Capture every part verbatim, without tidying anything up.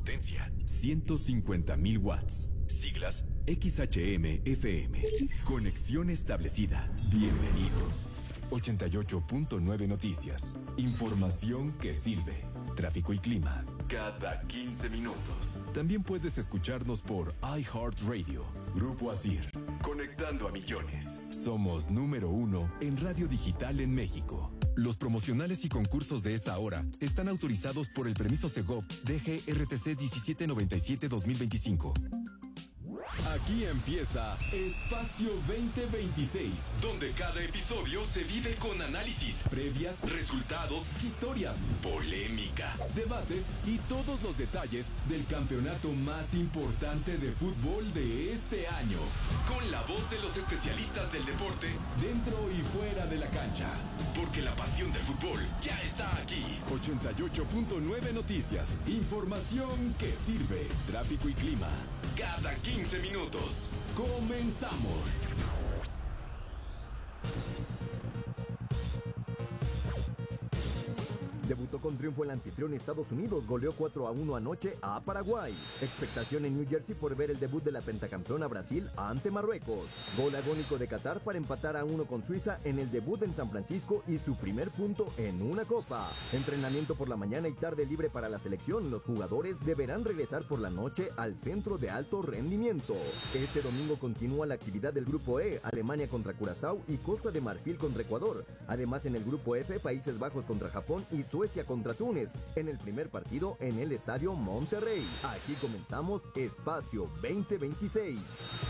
Potencia, ciento cincuenta mil watts. Siglas X H M F M. Conexión establecida. Bienvenido. ochenta y ocho punto nueve Noticias. Información que sirve. Tráfico y clima. Cada quince minutos. También puedes escucharnos por iHeartRadio. Grupo Asir. Conectando a millones. Somos número uno en radio digital en México. Los promocionales y concursos de esta hora están autorizados por el permiso Segov D G R T C diecisiete noventa y siete guión dos mil veinticinco. Aquí empieza Espacio veinte veintiséis, donde cada episodio se vive con análisis, previas, resultados, historias, polémica, debates y todos los detalles del campeonato más importante de fútbol de este año. Con la voz de los especialistas del deporte, dentro y fuera de la cancha. Porque la pasión del fútbol ya está aquí. ochenta y ocho punto nueve Noticias. Información que sirve. Tráfico y clima. Cada quince minutos. Comenzamos. Debutó con triunfo el anfitrión Estados Unidos, goleó cuatro a uno anoche a Paraguay. Expectación en New Jersey por ver el debut de la pentacampeona Brasil ante Marruecos. Gol agónico de Qatar para empatar a uno con Suiza en el debut en San Francisco y su primer punto en una copa. Entrenamiento por la mañana y tarde libre para la selección. Los jugadores deberán regresar por la noche al centro de alto rendimiento. Este domingo continúa la actividad del Grupo E, Alemania contra Curazao y Costa de Marfil contra Ecuador. Además en el Grupo F, Países Bajos contra Japón y Suecia Suecia contra Túnez, en el primer partido en el Estadio Monterrey. Aquí comenzamos Espacio veinte veintiséis.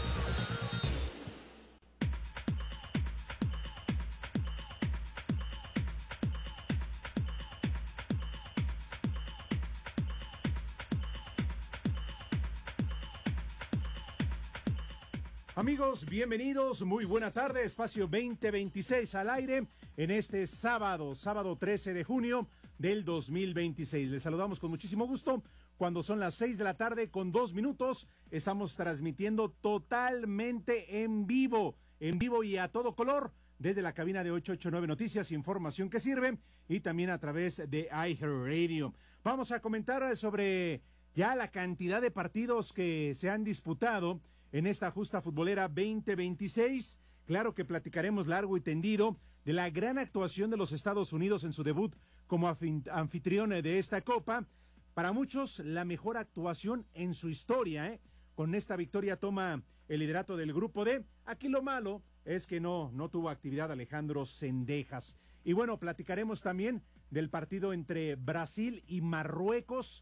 Amigos, bienvenidos, muy buena tarde, Espacio veinte veintiséis al aire en este sábado, sábado trece de junio del dos mil veintiséis. Les saludamos con muchísimo gusto cuando son las seis de la tarde con dos minutos. Estamos transmitiendo totalmente en vivo, en vivo y a todo color desde la cabina de ochocientos ochenta y nueve Noticias, información que sirve, y también a través de iHeartRadio. Vamos a comentar sobre ya la cantidad de partidos que se han disputado en esta justa futbolera veinte veintiséis. Claro que platicaremos largo y tendido de la gran actuación de los Estados Unidos en su debut como anfitrión de esta copa. Para muchos, la mejor actuación en su historia, ¿eh? Con esta victoria toma el liderato del Grupo D. Aquí lo malo es que no, no tuvo actividad Alejandro Zendejas. Y bueno, platicaremos también del partido entre Brasil y Marruecos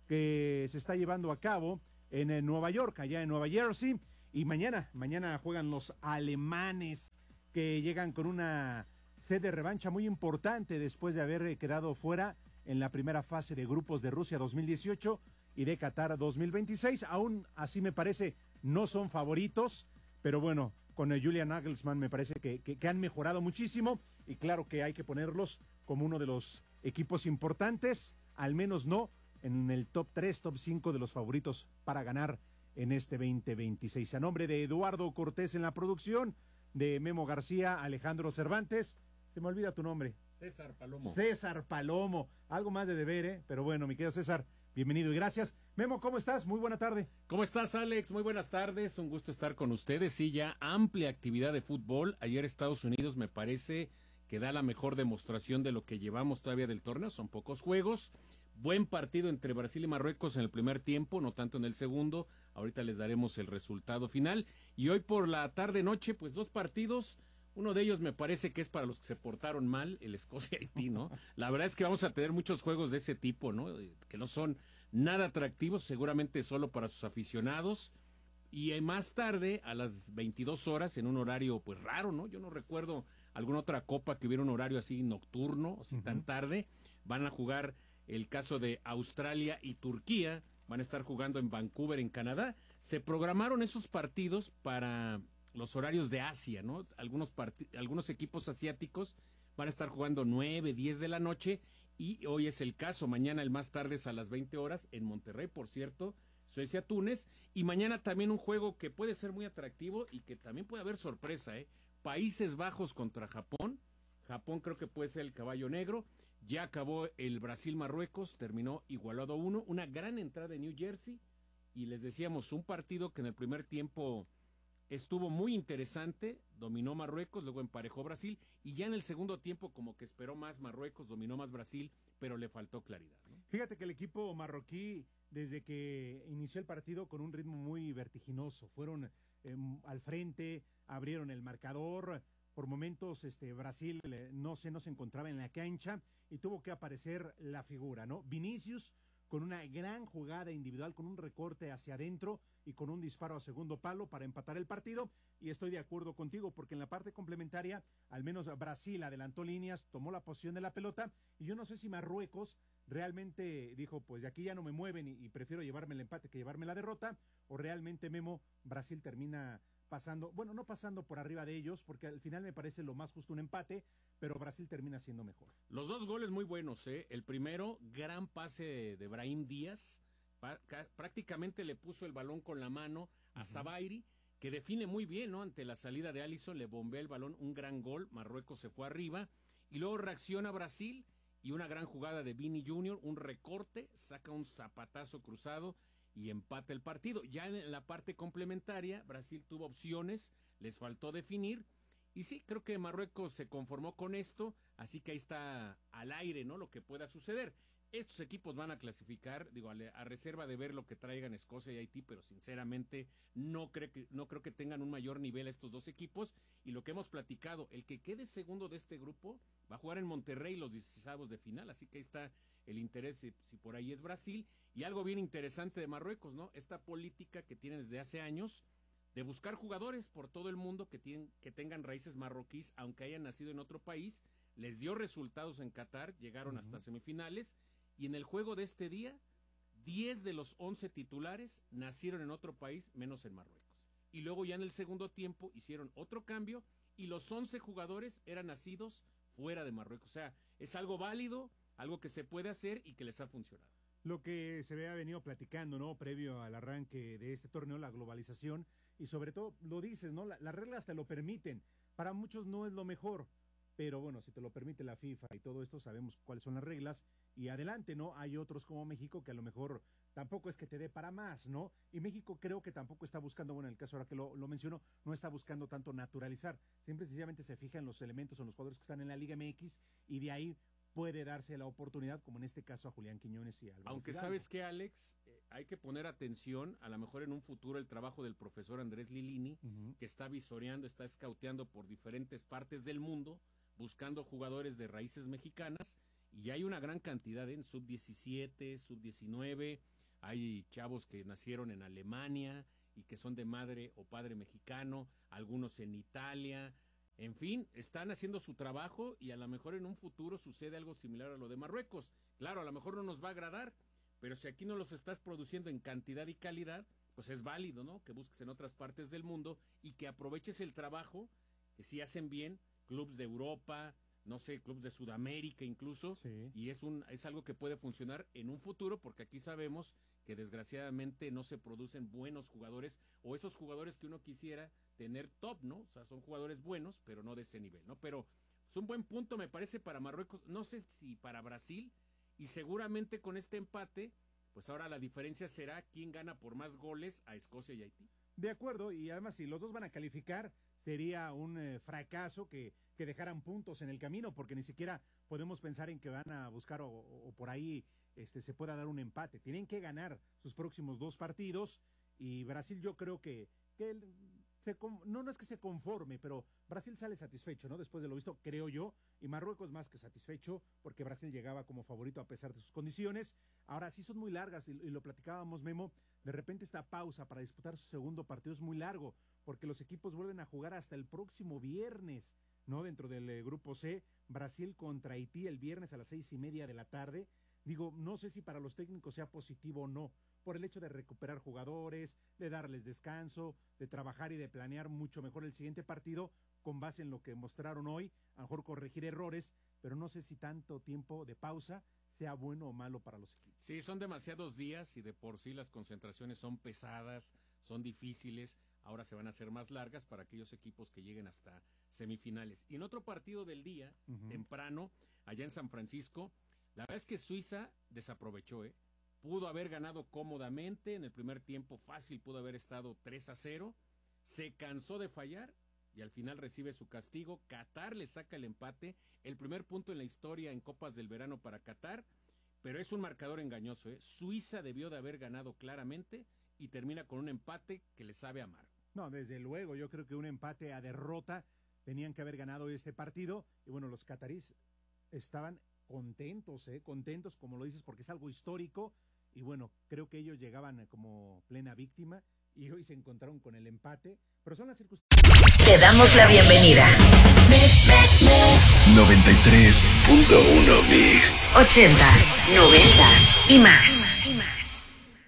que se está llevando a cabo en, en Nueva York, allá en Nueva Jersey, y mañana, mañana juegan los alemanes que llegan con una sed de revancha muy importante después de haber quedado fuera en la primera fase de grupos de Rusia dos mil dieciocho y de Qatar dos mil veintiséis. Aún así me parece no son favoritos, pero bueno, con el Julian Nagelsmann me parece que, que, que han mejorado muchísimo, y claro que hay que ponerlos como uno de los equipos importantes, al menos no en el top tres, top cinco de los favoritos para ganar en este veinte veintiséis. A nombre de Eduardo Cortés en la producción, de Memo García, Alejandro Cervantes, se me olvida tu nombre. César Palomo. César Palomo, algo más de deber, ¿eh? Pero bueno, mi querido César, bienvenido y gracias. Memo, ¿cómo estás? Muy buena tarde. ¿Cómo estás, Alex? Muy buenas tardes, un gusto estar con ustedes. Sí, ya amplia actividad de fútbol. Ayer Estados Unidos me parece que da la mejor demostración de lo que llevamos todavía del torneo, son pocos juegos. Buen partido entre Brasil y Marruecos en el primer tiempo, no tanto en el segundo. Ahorita les daremos el resultado final. Y hoy por la tarde-noche, pues dos partidos. Uno de ellos me parece que es para los que se portaron mal, el Escocia-Haití, ¿no? La verdad es que vamos a tener muchos juegos de ese tipo, ¿no? Que no son nada atractivos, seguramente solo para sus aficionados. Y más tarde, a las veintidós horas, en un horario pues raro, ¿no? Yo no recuerdo alguna otra copa que hubiera un horario así nocturno, así uh-huh. tan tarde. Van a jugar el caso de Australia y Turquía, van a estar jugando en Vancouver, en Canadá. Se programaron esos partidos para los horarios de Asia, ¿no? Algunos part- algunos equipos asiáticos van a estar jugando nueve, diez de la noche, y hoy es el caso. Mañana el más tarde es a las veinte horas, en Monterrey, por cierto, Suecia-Túnez, y mañana también un juego que puede ser muy atractivo y que también puede haber sorpresa, ¿eh? Países Bajos contra Japón. Japón creo que puede ser el caballo negro. Ya acabó el Brasil-Marruecos, terminó igualado a uno, una gran entrada en New Jersey, y les decíamos, un partido que en el primer tiempo estuvo muy interesante, dominó Marruecos, luego emparejó Brasil, y ya en el segundo tiempo como que esperó más Marruecos, dominó más Brasil, pero le faltó claridad, ¿no? Fíjate que el equipo marroquí, desde que inició el partido con un ritmo muy vertiginoso, fueron eh, al frente, abrieron el marcador, por momentos este Brasil eh, no se, no se encontraba en la cancha y tuvo que aparecer la figura, ¿no? Vinicius con una gran jugada individual, con un recorte hacia adentro y con un disparo a segundo palo para empatar el partido, y estoy de acuerdo contigo, porque en la parte complementaria, al menos Brasil adelantó líneas, tomó la posición de la pelota, y yo no sé si Marruecos realmente dijo, pues de aquí ya no me mueven y, y prefiero llevarme el empate que llevarme la derrota, o realmente, Memo, Brasil termina pasando, bueno, no pasando por arriba de ellos, porque al final me parece lo más justo un empate, pero Brasil termina siendo mejor. Los dos goles muy buenos, ¿eh? El primero, gran pase de, de Brahim Díaz, pa, ca, prácticamente le puso el balón con la mano a uh-huh. Zabairi, que define muy bien, ¿no? Ante la salida de Alisson, le bombea el balón, un gran gol, Marruecos se fue arriba, y luego reacciona Brasil, y una gran jugada de Vini junior, un recorte, saca un zapatazo cruzado, y empata el partido. Ya en la parte complementaria, Brasil tuvo opciones, les faltó definir, y sí, creo que Marruecos se conformó con esto, así que ahí está al aire, ¿no? Lo que pueda suceder. Estos equipos van a clasificar, digo, a, a reserva de ver lo que traigan Escocia y Haití, pero sinceramente no creo que, no creo que tengan un mayor nivel estos dos equipos, y lo que hemos platicado, el que quede segundo de este grupo va a jugar en Monterrey los dieciseisavos de final, así que ahí está el interés, si, si por ahí es Brasil, y algo bien interesante de Marruecos, ¿no? Esta política que tienen desde hace años de buscar jugadores por todo el mundo que tienen, que tengan raíces marroquíes, aunque hayan nacido en otro país, les dio resultados en Qatar, llegaron uh-huh. hasta semifinales, y en el juego de este día, diez de los once titulares nacieron en otro país, menos en Marruecos. Y luego ya en el segundo tiempo hicieron otro cambio, y los once jugadores eran nacidos fuera de Marruecos. O sea, es algo válido, algo que se puede hacer y que les ha funcionado. Lo que se había venido platicando, ¿no? Previo al arranque de este torneo, la globalización, y sobre todo, lo dices, ¿no? La, las reglas te lo permiten. Para muchos no es lo mejor, pero bueno, si te lo permite la FIFA y todo esto, sabemos cuáles son las reglas, y adelante, ¿no? Hay otros como México que a lo mejor tampoco es que te dé para más, ¿no? Y México creo que tampoco está buscando, bueno, en el caso ahora que lo, lo menciono, no está buscando tanto naturalizar, siempre sencillamente se fija en los elementos, en los jugadores que están en la Liga M X, y de ahí puede darse la oportunidad, como en este caso a Julián Quiñones y a Álvaro Aunque Fidalgo. ¿Sabes qué, Alex? Eh, hay que poner atención, a lo mejor en un futuro, el trabajo del profesor Andrés Lilini, uh-huh. que está visoreando, está escauteando por diferentes partes del mundo, buscando jugadores de raíces mexicanas, y hay una gran cantidad en sub diecisiete, sub diecinueve, hay chavos que nacieron en Alemania y que son de madre o padre mexicano, algunos en Italia. En fin, están haciendo su trabajo, y a lo mejor en un futuro sucede algo similar a lo de Marruecos. Claro, a lo mejor no nos va a agradar, pero si aquí no los estás produciendo en cantidad y calidad, pues es válido, ¿no? Que busques en otras partes del mundo y que aproveches el trabajo, que sí hacen bien, clubes de Europa, no sé, clubes de Sudamérica incluso, sí. y es un es algo que puede funcionar en un futuro, porque aquí sabemos que desgraciadamente no se producen buenos jugadores, o esos jugadores que uno quisiera tener top, ¿no? O sea, son jugadores buenos, pero no de ese nivel, ¿no? Pero es un buen punto, me parece, para Marruecos, no sé si para Brasil, y seguramente con este empate, pues ahora la diferencia será quién gana por más goles a Escocia y Haití. De acuerdo, y además si los dos van a calificar, sería un eh, fracaso que, que dejaran puntos en el camino, porque ni siquiera podemos pensar en que van a buscar o, o, o por ahí este se pueda dar un empate. Tienen que ganar sus próximos dos partidos, y Brasil yo creo que, que se, no, no es que se conforme, pero Brasil sale satisfecho, ¿no? Después de lo visto, creo yo, y Marruecos más que satisfecho, porque Brasil llegaba como favorito a pesar de sus condiciones. Ahora sí son muy largas, y, y lo platicábamos, Memo, de repente esta pausa para disputar su segundo partido es muy largo, porque los equipos vuelven a jugar hasta el próximo viernes, ¿no? Dentro del eh, grupo C, Brasil contra Haití el viernes a las seis y media de la tarde. Digo, no sé si para los técnicos sea positivo o no, por el hecho de recuperar jugadores, de darles descanso, de trabajar y de planear mucho mejor el siguiente partido con base en lo que mostraron hoy, a lo mejor corregir errores, pero no sé si tanto tiempo de pausa sea bueno o malo para los equipos. Sí, son demasiados días, y de por sí las concentraciones son pesadas, son difíciles. ahora se van a hacer más largas para aquellos equipos que lleguen hasta semifinales. Y en otro partido del día, uh-huh. temprano, allá en San Francisco, la verdad es que Suiza desaprovechó, ¿eh? Pudo haber ganado cómodamente, en el primer tiempo fácil pudo haber estado tres a cero, se cansó de fallar y al final recibe su castigo. Qatar le saca el empate, el primer punto en la historia en Copas del Verano para Qatar, pero es un marcador engañoso, ¿eh? Suiza debió de haber ganado claramente y termina con un empate que le sabe amargo. No, desde luego, yo creo que un empate a derrota, tenían que haber ganado este partido, y bueno, los catarís estaban contentos, ¿eh? contentos, como lo dices, porque es algo histórico. Y bueno, creo que ellos llegaban como plena víctima y hoy se encontraron con el empate, pero son las circunstancias. Te damos la bienvenida. noventa y tres punto uno Mix. Ochentas, noventas y más. Y más.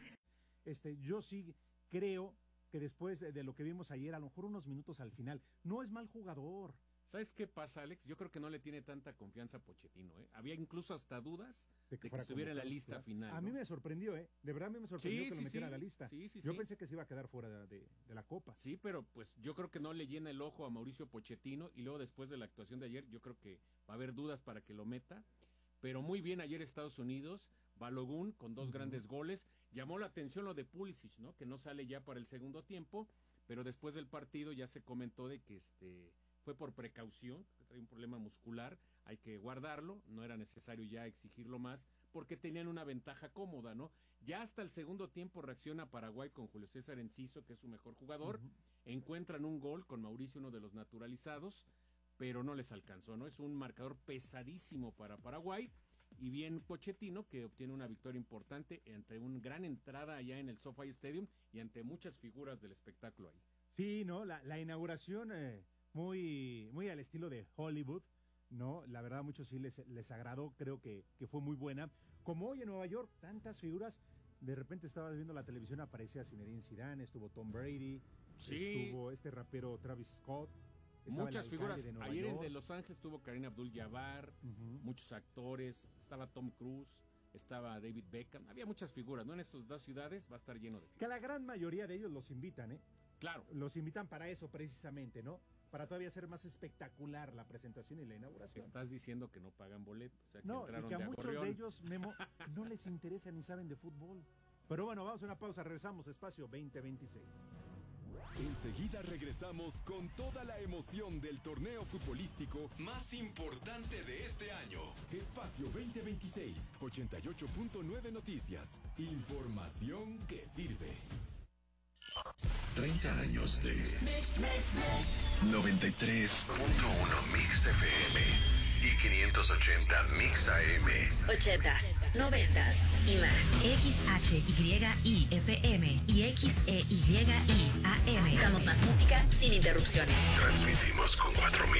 Este, yo sí creo que después de lo que vimos ayer, a lo mejor unos minutos al final, no es mal jugador. ¿Sabes qué pasa, Alex? Yo creo que no le tiene tanta confianza a Pochettino, ¿eh? Había incluso hasta dudas de que, de que estuviera en la lista claro. final. A ¿no? mí me sorprendió, ¿eh? De verdad a mí me sorprendió sí, que sí, lo metiera sí. a la lista. Sí, sí, yo sí. pensé que se iba a quedar fuera de, de, de la Copa. Sí, pero pues yo creo que no le llena el ojo a Mauricio Pochettino y luego después de la actuación de ayer, yo creo que va a haber dudas para que lo meta. Pero muy bien ayer Estados Unidos, Balogun con dos uh-huh. grandes goles. Llamó la atención lo de Pulisic, ¿no? Que no sale ya para el segundo tiempo, pero después del partido ya se comentó de que este... fue por precaución, que trae un problema muscular, hay que guardarlo, no era necesario ya exigirlo más, porque tenían una ventaja cómoda, ¿no? Ya hasta el segundo tiempo reacciona Paraguay con Julio César Enciso, que es su mejor jugador, uh-huh. encuentran un gol con Mauricio, uno de los naturalizados, pero no les alcanzó, ¿no? Es un marcador pesadísimo para Paraguay, y bien Pochettino, que obtiene una victoria importante entre una gran entrada allá en el SoFi Stadium, y ante muchas figuras del espectáculo ahí. Sí, ¿no? La, la inauguración... Eh... Muy, muy al estilo de Hollywood, ¿no? La verdad, a muchos sí les, les agradó, creo que, que fue muy buena. Como hoy en Nueva York, tantas figuras, de repente estabas viendo la televisión, aparecía Zinedine Zidane, estuvo Tom Brady, sí. estuvo este rapero Travis Scott. Muchas figuras, ayer York. en de Los Ángeles estuvo Kareem Abdul-Jabbar, uh-huh. muchos actores, estaba Tom Cruise, estaba David Beckham, había muchas figuras, ¿no? En esas dos ciudades va a estar lleno de figuras. Que la gran mayoría de ellos los invitan, ¿eh? Claro. Los invitan para eso precisamente, ¿no? Para todavía hacer más espectacular la presentación y la inauguración. Estás diciendo que no pagan boletos, o sea, que no, entraron y que a de muchos agorrión. de ellos, Memo, no les interesa ni saben de fútbol. Pero bueno, vamos a una pausa, regresamos, Espacio veinte veintiséis. Enseguida regresamos con toda la emoción del torneo futbolístico más importante de este año. Espacio veinte veintiséis, ochenta y ocho punto nueve Noticias. Información que sirve. treinta años de Mix, Mix, Mix. noventa y tres punto uno Mix F M y quinientos ochenta Mix A M. Ochentas, noventas y más. X H Y I F M y X E Y I A M. Damos más música sin interrupciones. Transmitimos con cuatro mil